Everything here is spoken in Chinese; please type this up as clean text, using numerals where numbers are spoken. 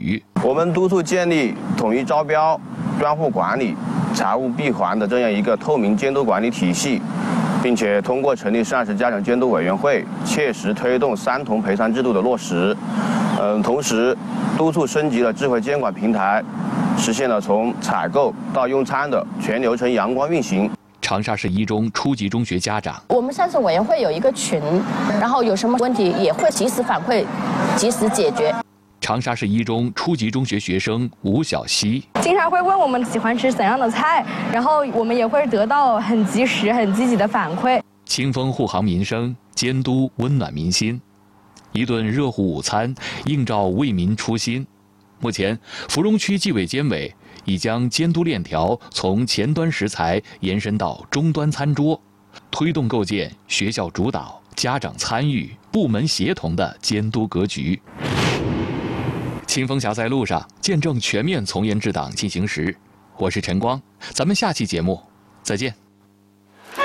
局。 我们督促建立统一招标、专户管理、财务闭环的这样一个透明监督管理体系，并且通过成立上市加强监督委员会，切实推动3同赔偿制度的落实。同时督促升级了智慧监管平台，实现了从采购到用餐的全流程阳光运行。 长沙市一中初级中学家长， 我们上市委员会有一个群，然后有什么问题也会及时反馈，及时解决。 长沙市一中初级中学学生吴小希， 经常会问我们喜欢吃怎样的菜，然后我们也会得到很及时、很积极的反馈。 清风护航民生，监督温暖民心，一顿热乎午餐映照为民初心。目前，芙蓉区纪委监委已将监督链条从前端食材延伸到终端餐桌，推动构建学校主导、家长参与、部门协同的监督格局。清风侠在路上，见证全面从严治党进行时。我是陈光，咱们下期节目再见。